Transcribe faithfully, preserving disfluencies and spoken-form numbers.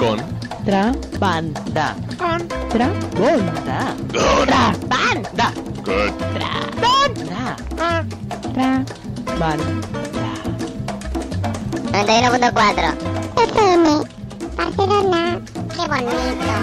Con. Trabanda. Con. Trabanda. Good. Trabanda. Good. Trabanda. Good. Trabanda. noventa y uno punto cuatro F M Barcelona. Qué bonito.